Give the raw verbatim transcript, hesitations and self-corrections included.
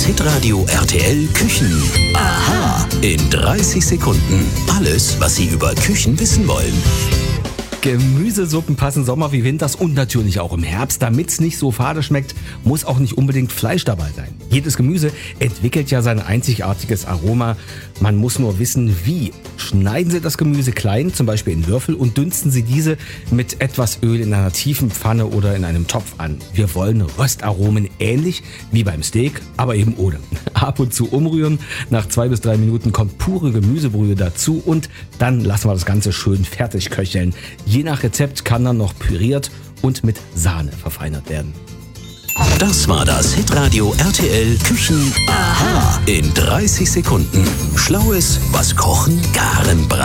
Hitradio R T L Küchen. Aha. In dreißig Sekunden. Alles, was Sie über Küchen wissen wollen. Gemüsesuppen passen Sommer wie Winters und natürlich auch im Herbst. Damit es nicht so fade schmeckt, muss auch nicht unbedingt Fleisch dabei sein. Jedes Gemüse entwickelt ja sein einzigartiges Aroma. Man muss nur wissen, wie. Schneiden Sie das Gemüse klein, zum Beispiel in Würfel, und dünsten Sie diese mit etwas Öl in einer tiefen Pfanne oder in einem Topf an. Wir wollen Röstaromen ähnlich wie beim Steak, aber eben ohne. Ab und zu umrühren. Nach zwei bis drei Minuten kommt pure Gemüsebrühe dazu und dann lassen wir das Ganze schön fertig köcheln. Je nach Rezept kann dann noch püriert und mit Sahne verfeinert werden. Das war das Hitradio R T L Küchen. Aha. In dreißig Sekunden. Schlaues, was Kochen garen braucht.